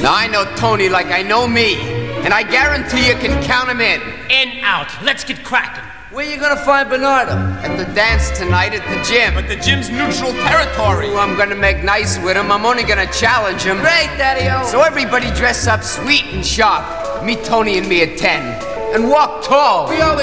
Now, I know Tony like I know me, and I guarantee you can count him in. In, out. Let's get cracking. Where you gonna find Bernardo? At the dance tonight at the gym. But the gym's neutral territory. Ooh, I'm gonna make nice with him. I'm only gonna challenge him. Great, Daddy-O. So everybody dress up sweet and sharp. Meet Tony and me at 10. And walk tall. We always